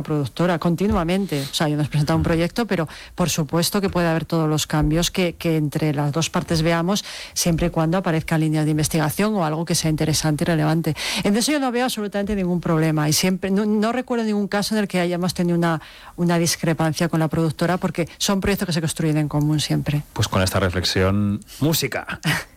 productora continuamente. O sea, yo nos presentado un proyecto, pero por supuesto que puede haber todos los cambios que entre las dos partes veamos, siempre y cuando aparezcan líneas de investigación o algo que sea interesante y relevante. En eso yo no veo absolutamente ningún problema, y siempre no recuerdo ningún caso en el que hayamos tenido una discrepancia con la productora, porque son proyectos que se construyen en común siempre. Pues con esta reflexión, música.